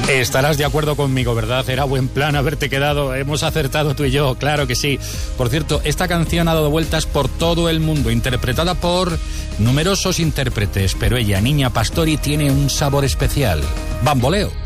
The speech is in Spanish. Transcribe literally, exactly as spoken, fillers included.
Estarás de acuerdo conmigo, ¿verdad? Era buen plan haberte quedado. Hemos acertado tú y yo, claro que sí. Por cierto, esta canción ha dado vueltas por todo el mundo, interpretada por numerosos intérpretes, pero ella, Niña Pastori, tiene un sabor especial. Bamboleo.